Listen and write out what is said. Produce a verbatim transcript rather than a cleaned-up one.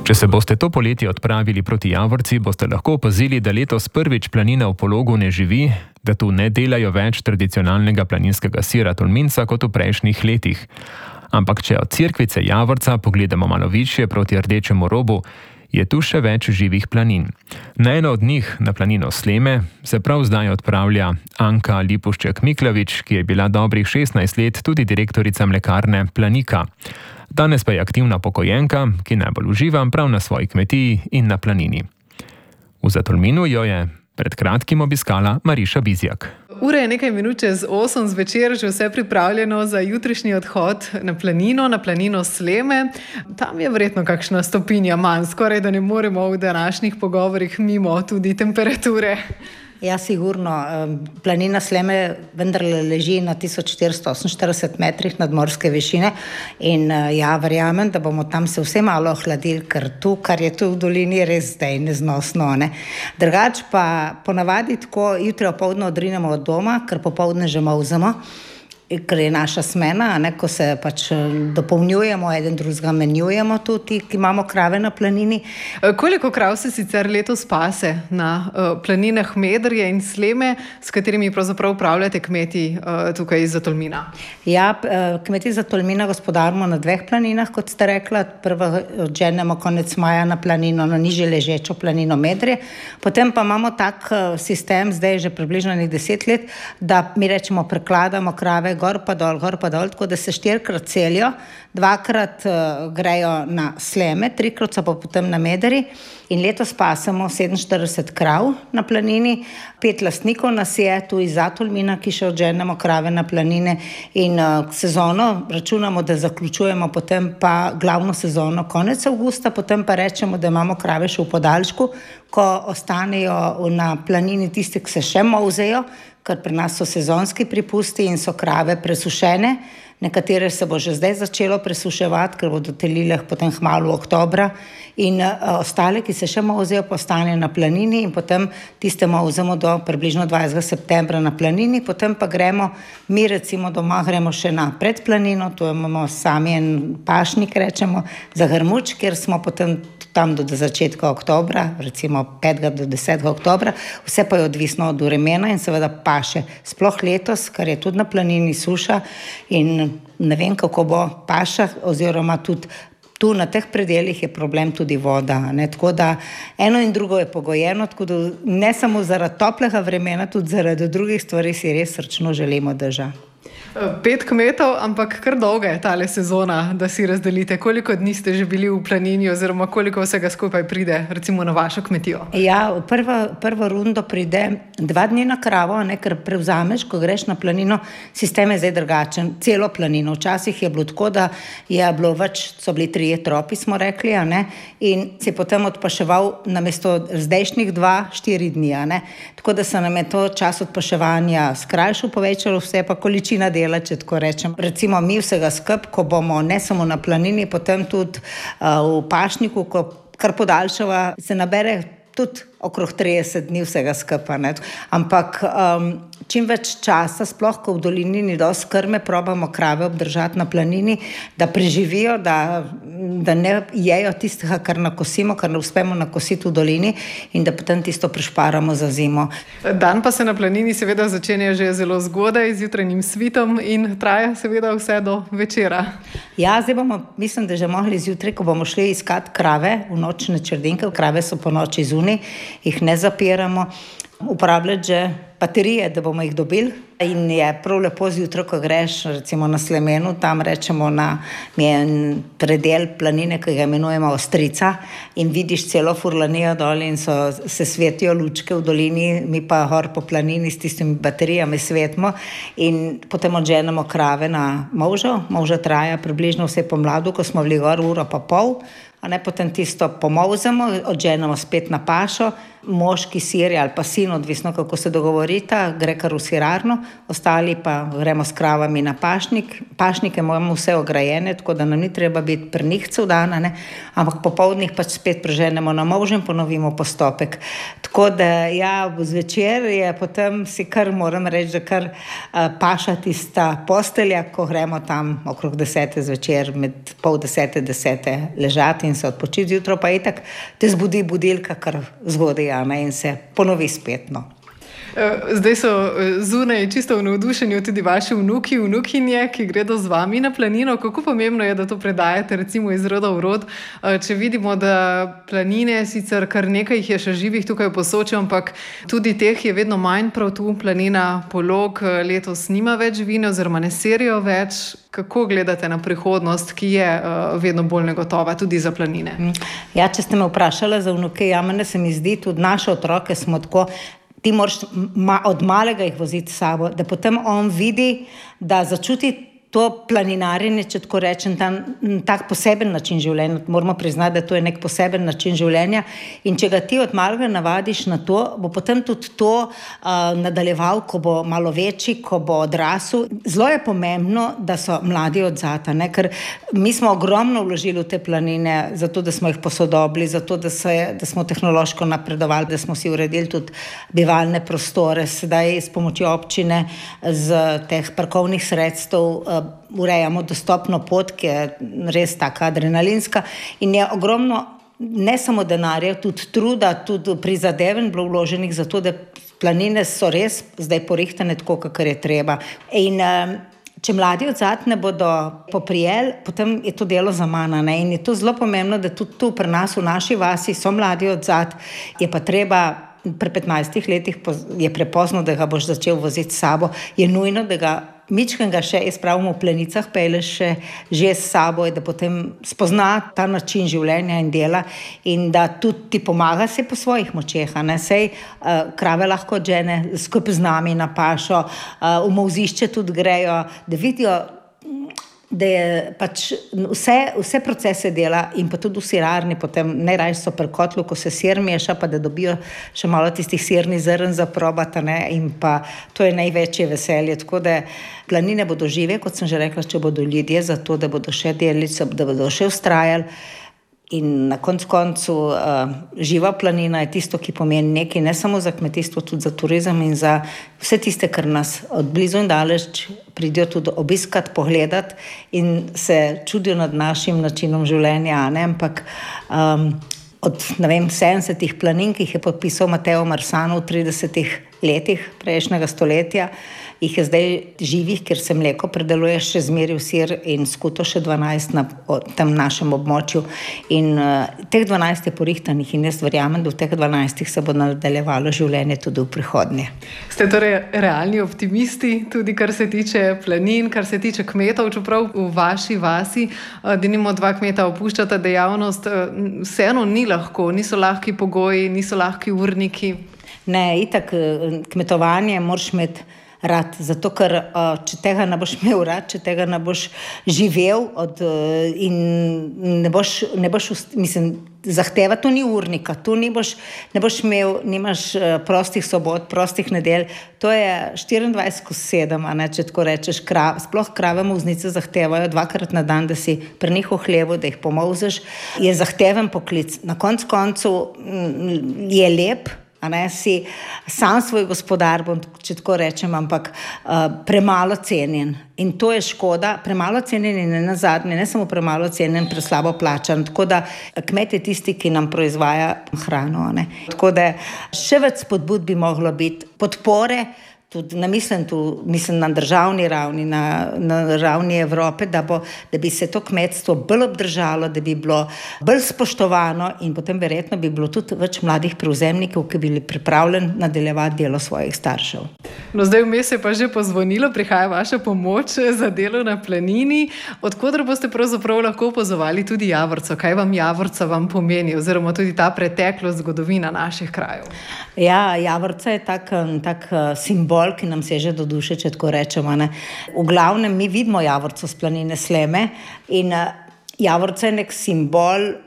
Če se boste to poletje odpravili proti Javorci, boste lahko opazili, da letos prvič planina v Pologu ne živi, da tu ne delajo več tradicionalnega planinskega sira tolminca kot v prejšnjih letih. Ampak če od Cerkvice Javorca pogledamo malo višje proti Rdečemu robu, je tu še več živih planin. Na eno od njih, na planino Sleme, se prav zdaj odpravlja Anka Lipušček-Miklavič, ki je bila dobrih šestnajst let tudi direktorica mlekarne Planika. Danes pa je aktivna pokojenka, ki najbolj uživa prav na svoji kmetiji in na planini. V Zatolminu jo je pred kratkim obiskala Mariša Bizjak. Ura je nekaj minut čez osem zvečer, že vse pripravljeno za jutrišnji odhod na planino, na planino Sleme. Tam je verjetno kakšna stopinja manj, skoraj da ne moremo v današnjih pogovorih mimo tudi temperature. Ja, sigurno. Planina Sleme vendarle leži na tisoč štiristo oseminštirideset metrih nadmorske višine in ja, verjamem, da bomo tam se vse malo ohladili, ker tu, kar je tu v dolini, res zdaj neznosno. Ne? Drugač pa ponavadi tako jutri opoldne odrinemo od doma, ker popoldne že molzemo, ker je naša smena, ne, ko se pač dopolnjujemo, eden drugega menjujemo tudi, ki imamo krave na planini. Koliko krav se sicer letos pase na uh, planinah Medrje in Sleme, s katerimi pravzaprav upravljate kmeti uh, tukaj iz Zatolmina? Ja, kmeti iz Zatolmina gospodarimo na dveh planinah, kot ste rekla. Prvo odženemo konec maja na planino, na nižje ležečo planino Medrje. Potem pa imamo tak sistem, zdaj že približno deset let, da mi rečemo prekladamo krave gor pa dol, gor pa dol, tako da se štirikrat celijo, dvakrat uh, grejo na Sleme, trikrat so pa potem na Mederi in letos pasemo sedeminštirideset krav na planini, pet lastnikov nas je tu iz Zatolmina, ki še odženemo krave na planine in uh, sezono računamo, da zaključujemo potem pa glavno sezono konec avgusta, potem pa rečemo, da imamo krave še v podaljšku, ko ostanejo na planini tisti, ki se še molzejo, ker pri nas so sezonski pripusti in so krave presušene. Nekatere se bo že zdaj začelo presuševati, ker bodo telile potem hmalu oktobra in uh, ostale, ki se še molzejo, pa ostanejo na planini in potem tiste molzemo do približno dvajsetega septembra na planini, potem pa gremo, mi recimo doma gremo še na predplanino, tu imamo sami en pašnik, rečemo, za Grmuč, kjer smo potem tam do začetka oktobra, recimo petega do desetega oktobra, vse pa je odvisno od vremena in seveda paše. Sploh letos, ker je tudi na planini suša in ne vem, kako bo paša, oziroma tudi tu na teh predeljih je problem tudi voda. Ne? Tako da eno in drugo je pogojeno, tako da ne samo zaradi toplega vremena, tudi zaradi drugih stvari si res srčno želimo drža. Pet kmetov, ampak kar dolga je tale sezona, da si razdelite. Koliko dni ste že bili v planini oziroma koliko vsega skupaj pride recimo na vašo kmetijo? Ja, prva, prvo rundo pride dva dni na kravo, ne, ker prevzameš, ko greš na planino, sistem je zdaj drugačen, celo planino. Včasih je bilo tako, da je bilo več, so bili trije tropi, smo rekli, a ne, in si potem odpaševal namesto zdajšnjih dva, štiri dni, a ne. Tako da se nam je to čas odpaševanja skrajšal, povečalo vse pa količina dela, če tako rečem. Recimo mi vsega skup, ko bomo ne samo na planini, potem tudi uh, v pašniku, ko kar podaljšava, se nabere tudi okrog trideset dni vsega skupa. Ne? Ampak um, čim več časa, sploh ko v dolini ni dosti krme, probamo krave obdržati na planini, da preživijo, da, da ne jejo tistega, kar nakosimo, kar ne uspemo nakositi v dolini in da potem tisto prišparamo za zimo. Dan pa se na planini seveda začenja že zelo zgodaj, z jutranjim svitom in traja seveda vse do večera. Ja, zdaj bomo, mislim, da že mogli zjutraj, ko bomo šli iskat krave v nočne črdinke, krave so po noči zunaj, jih ne zapiramo, uporabljati že baterije, da bomo jih dobili. In je prav lepo zjutraj, ko greš recimo na Slemenu, tam rečemo na en predel planine, ki ga imenujemo Ostrica in vidiš celo furlanijo dol in so, se svetijo lučke v dolini, mi pa gor po planini s tistimi baterijami svetimo in potem odženemo krave na molžo. Molža traja približno vse pomladu, ko smo bili gor uro pa pol, a ne, potem tisto pomolzemo, odženemo spet na pašo, moški sir ali pa sin, odvisno kako se dogovorita, gre kar v sirarno, ostali pa gremo s kravami na pašnik. Pašnike imamo vse ograjene, tako da nam ni treba biti pri njih cel dan, ne? Ampak popoldnih pač spet preženemo na molž in ponovimo postopek. Tako da ja, zvečer je potem si kar, moram reči, da kar uh, paša tista postelja, ko gremo tam okrog desete zvečer, med pol desete, desete ležati in se odpočiti, zjutraj pa itak te zbudi budilka kar zgodaj, a ne, in se ponovi spet, no. Zdaj so zunaj čisto v navdušenju tudi vaši vnuki, vnukinje, ki gredo z vami na planino. Kako pomembno je, da to predajate recimo iz roda v rod? Če vidimo, da planine, sicer kar nekaj jih je še živih tukaj v Posočju, ampak tudi teh je vedno manj prav tu. Planina Polog letos nima več živine oziroma ne serijo več. Kako gledate na prihodnost, ki je vedno bolj negotova tudi za planine? Ja, če ste me vprašali za vnuke, ja, mene se mi zdi, tudi naše otroke smo tako, ti moraš ma, od malega jih voziti s sabo, da potem on vidi, da začuti to planinarjenje, če tako rečem, tam tak poseben način življenja. Moramo priznati, da to je nek poseben način življenja in če ga ti od malega navadiš na to, bo potem tudi to uh, nadaljeval, ko bo malo večji, ko bo odrasel. Zelo je pomembno, da so mladi odzata, ne? Ker mi smo ogromno vložili v te planine, zato da smo jih posodobili, zato da, se, da smo tehnološko napredovali, da smo si uredili tudi bivalne prostore, sedaj s pomočjo občine z teh parkovnih sredstev uh, urejamo dostopno pot, ki je res taka adrenalinska in je ogromno ne samo denarja, tudi truda, tudi prizadevanj bilo vloženih za to, da planine so res zdaj porihtane tako, kakor je treba. In če mladi odzad ne bodo poprijeli, potem je to delo za manj, ne? In je to zelo pomembno, da tudi tu pri nas v naši vasi so mladi odzad, je pa treba pri petnajstih letih je prepozno, da ga boš začel voziti s sabo, je nujno, da ga mičken ga še izpravimo v Planicah, peleš še že s sabo, da potem spozna ta način življenja in dela in da tudi ti pomaga se po svojih močeh, a ne, sej uh, krave lahko odžene skupaj z nami na pašo, uh, v molzišče tudi grejo, da vidijo, da je pač vse, vse procese dela in pa tudi v sirarni, potem najraje so pri kotlu, ko se sir meša, pa da dobijo še malo tistih sirnih zrn za probata, ne, in pa to je največje veselje, tako da planine bodo žive, kot sem že rekla, če bodo ljudje za to, da bodo še delili, da bodo še ustrajali. In na koncu koncu uh, živa planina je tisto, ki pomeni nekaj, ne samo za kmetijstvo, tudi za turizem in za vse tiste, kar nas od blizu in daleč pridijo tudi obiskat, pogledat in se čudijo nad našim načinom življenja, ne? Ampak um, od, ne vem, sedemdesetih planin, ki jih je podpisal Mateo Marsano v tridesetih letih prejšnjega stoletja, jih je zdaj živih, ker se mleko predeluje še zmeraj v sir in skuto še dvanajst na tem našem območju. In uh, teh dvanajst je porihtanih in jaz verjamem, da v teh dvanajstih se bo nadaljevalo življenje tudi v prihodnje. Ste torej realni optimisti, tudi kar se tiče planin, kar se tiče kmetov, čeprav v vaši vasi, uh, denimo dva kmeta opuščata dejavnost, uh, vseeno ni lahko, niso lahki pogoji, niso lahki urniki. Ne, itak kmetovanje moraš imeti rad, zato ker če tega ne boš imel rad, če tega ne boš živel od, in ne boš, ne boš, mislim, zahteva, to ni urnika, tu ni boš, ne boš imel, nimaš prostih sobot, prostih nedelj, to je štiriindvajset skozi sedem, a ne, če tako rečeš, krav, sploh krave molznice zahtevajo dvakrat na dan, da si pri njih v hlevu, da jih pomolzeš, je zahteven poklic. Na koncu koncu je lep, a ne, si sam svoj gospodar, bom, če tako rečem, ampak uh, premalo cenjen. In to je škoda, premalo cenjen in ne nazadnje, ne samo premalo cenjen, preslabo plačan. Tako da kmet je tisti, ki nam proizvaja hrano, ne. Tako da še več spodbud bi moglo biti, podpore, tudi na, mislim, tu, mislim na državni ravni, na, na ravni Evrope, da, bo, da bi se to kmetstvo bolj obdržalo, da bi bilo bolj spoštovano in potem verjetno bi bilo tudi več mladih prevzemnikov, ki bi bili pripravljeni nadaljevati delo svojih staršev. No, zdaj vmes je pa že pozvonilo, prihaja vaša pomoč za delo na planini. Od koder boste pravzaprav lahko opazovali tudi Javorco? Kaj vam Javorca vam pomeni oziroma tudi ta preteklost, zgodovina naših krajev? Ja, Javorca je tak, tak simbol, ki nam seže do duše, če tako rečemo, ne. V glavnem mi vidimo Javorco s planine Sleme in Javorca je nek simbol